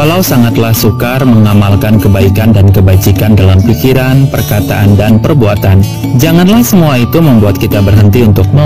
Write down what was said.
Walau sangatlah sukar mengamalkan kebaikan dan kebajikan dalam pikiran, perkataan, dan perbuatan, janganlah semua itu membuat kita berhenti untuk